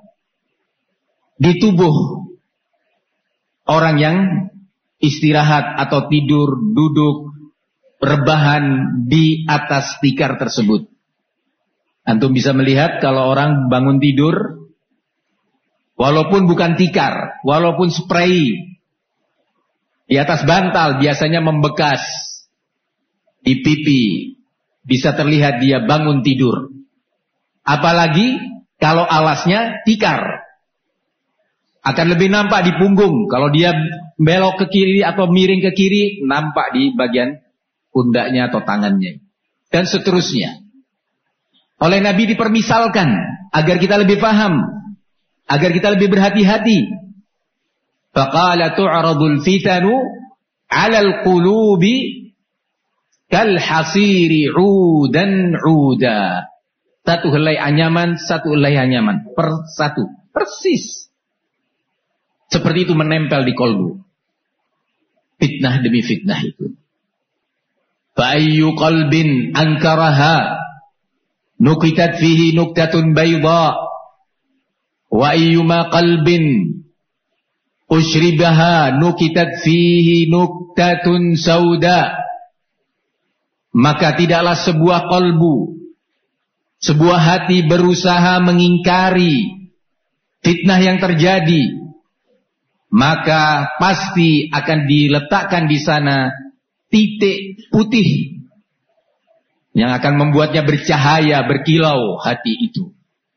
di tubuh orang yang istirahat atau tidur, duduk, rebahan di atas tikar tersebut. Antum bisa melihat kalau orang bangun tidur, walaupun bukan tikar, walaupun spray, di atas bantal biasanya membekas, di pipi bisa terlihat dia bangun tidur. Apalagi kalau alasnya tikar, akan lebih nampak di punggung. Kalau dia belok ke kiri atau miring ke kiri, nampak di bagian pundaknya atau tangannya, dan seterusnya. Oleh Nabi dipermisalkan agar kita lebih paham, agar kita lebih berhati-hati. Faqala tu'radul fitanu 'alal qulubi kal hasiri 'udan 'uda. Satu helai anyaman, satu helai anyaman, per satu, persis seperti itu menempel di kalbu. Fitnah demi fitnah itu. Fa ayyu qalbin ankaraha nukitat fihi nuktatun bayda, wa ayyuma qalbin ushribaha nukitat fihi nuktatun sauda. Maka tidaklah sebuah kalbu, sebuah hati berusaha mengingkari fitnah yang terjadi, maka pasti akan diletakkan di sana titik putih yang akan membuatnya bercahaya, berkilau hati itu.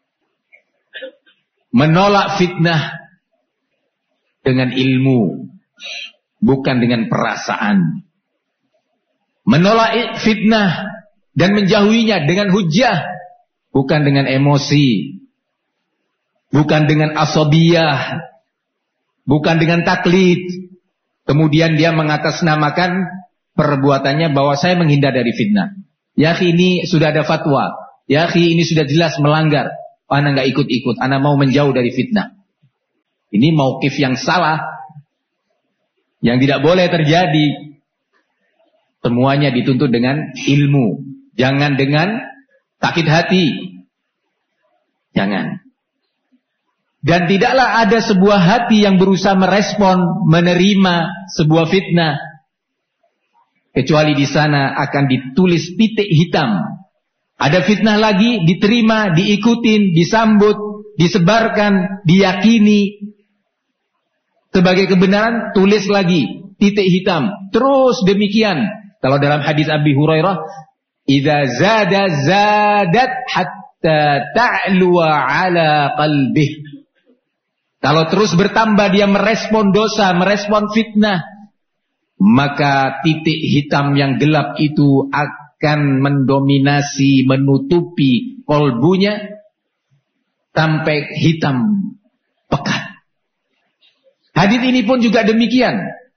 Menolak fitnah dengan ilmu, bukan dengan perasaan. Menolak fitnah dan menjauhinya dengan hujjah, bukan dengan emosi, bukan dengan asabiyah, bukan dengan taklid. Kemudian dia mengatasnamakan perbuatannya bahwa saya menghindar dari fitnah. Ya akhi, ini sudah ada fatwa. Ya akhi, ini sudah jelas melanggar. Ana nggak ikut-ikut. Ana mau menjauh dari fitnah. Ini mauqif yang salah. Yang tidak boleh terjadi. Semuanya dituntut dengan ilmu. Jangan dengan sakit hati. Jangan. Dan tidaklah ada sebuah hati yang berusaha merespon, menerima sebuah fitnah. Kecuali di sana akan ditulis titik hitam. Ada fitnah lagi, diterima, diikutin, disambut, disebarkan, diyakini. Sebagai kebenaran, tulis lagi, titik hitam. Terus demikian. Kalau dalam hadis Abi Hurairah, idza zada zadat hatta ta'luwa ala qalbih. Kalau terus bertambah dia merespon dosa, merespon fitnah, maka titik hitam yang gelap itu akan mendominasi, menutupi kolbunya sampai hitam pekat. Hadis ini pun juga demikian.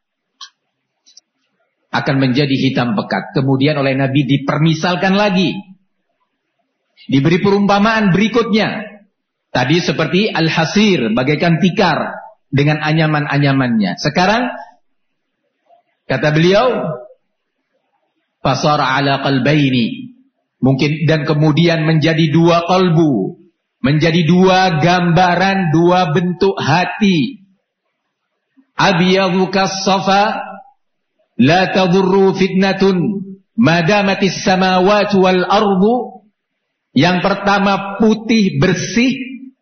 Akan menjadi hitam pekat. Kemudian oleh Nabi dipermisalkan lagi. Diberi perumpamaan berikutnya. Tadi seperti al-hasir, bagaikan tikar dengan anyaman-anyamannya. Sekarang kata beliau, fasara ala qalbaini. Mungkin dan kemudian menjadi dua qalbu, menjadi dua gambaran, dua bentuk hati. Abyadhu kas-safa, la tadurru fitnatun madamatis samawati wal ardu. Yang pertama putih bersih,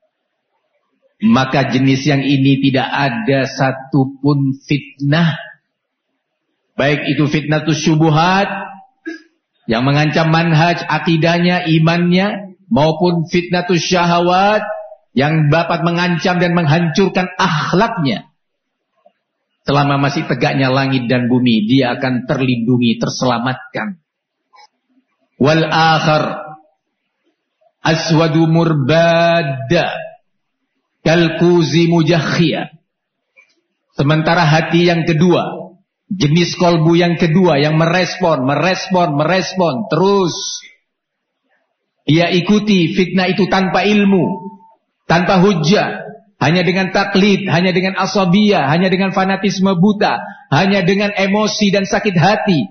maka jenis yang ini tidak ada satupun fitnah. Baik itu fitnatus syubuhat yang mengancam manhaj, akidahnya, imannya, maupun fitnatus syahawat yang dapat mengancam dan menghancurkan akhlaknya. Selama masih tegaknya langit dan bumi, dia akan terlindungi, terselamatkan. Wal akhar aswadu murbadda kalkuzi mujakhia. Sementara hati yang kedua, jenis kolbu yang kedua yang merespon terus. Dia ikuti fitnah itu tanpa ilmu, tanpa hujjah, hanya dengan taklid, hanya dengan asabiyah, hanya dengan fanatisme buta, hanya dengan emosi dan sakit hati.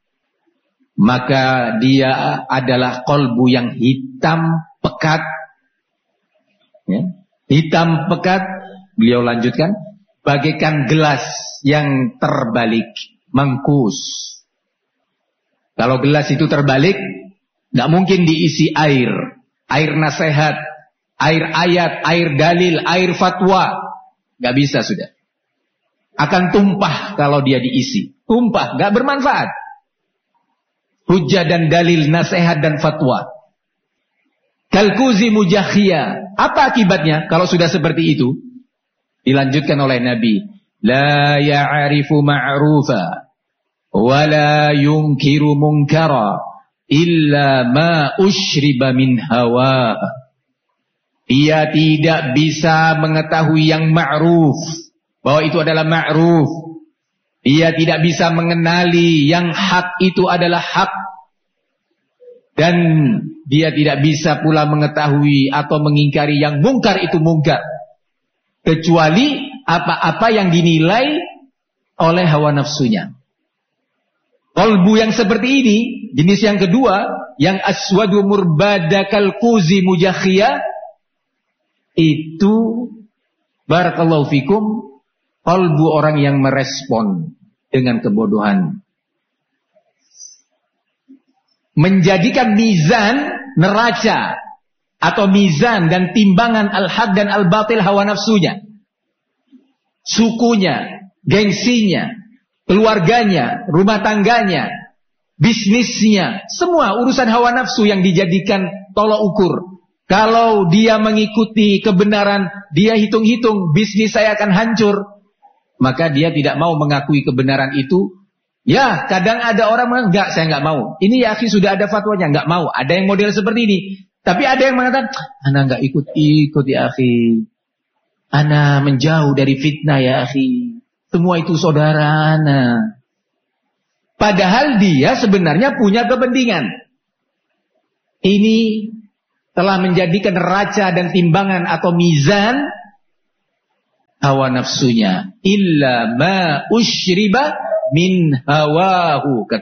Maka dia adalah kolbu yang hitam pekat. Ya. Hitam pekat, beliau lanjutkan, bagaikan gelas yang terbalik, mengkus. Kalau gelas itu terbalik, nggak mungkin diisi air nasihat, air ayat, air dalil, air fatwa, nggak bisa sudah. Akan tumpah kalau dia diisi, tumpah, nggak bermanfaat. Hujjah dan dalil, nasihat dan fatwa. Kalkuzi mujakhia. Apa akibatnya kalau sudah seperti itu? Dilanjutkan oleh Nabi, la ya'rifu ma'rufa wa la yunkiru munkara illa ma ushriba min hawa. Dia tidak bisa mengetahui yang ma'ruf, bahwa itu adalah ma'ruf. Dia tidak bisa mengenali yang hak itu adalah hak. Dan dia tidak bisa pula mengetahui atau mengingkari yang mungkar itu mungkar. Kecuali apa-apa yang dinilai oleh hawa nafsunya. Qalbu yang seperti ini, jenis yang kedua, yang aswadu murbadakal kuzi mujakhia, itu barakallahu fikum, qalbu orang yang merespon dengan kebodohan. Menjadikan mizan, neraca atau mizan dan timbangan al-haq dan al-batil hawa nafsunya, sukunya, gengsinya, keluarganya, rumah tangganya, bisnisnya, semua urusan hawa nafsu yang dijadikan tolok ukur. Kalau dia mengikuti kebenaran, dia hitung-hitung bisnis saya akan hancur, maka dia tidak mau mengakui kebenaran itu. Ya, kadang ada orang mengatakan, enggak, saya enggak mau. Ini ya akhi sudah ada fatwanya, enggak mau. Ada yang model seperti ini. Tapi ada yang mengatakan, ana enggak ikut-ikut ya akhi. Ana menjauh dari fitnah ya akhi. Semua itu saudara ana. Padahal dia sebenarnya punya kepentingan. ini telah menjadikan raca dan timbangan atau mizan hawa nafsunya. Illa ma usyriba min hawahu.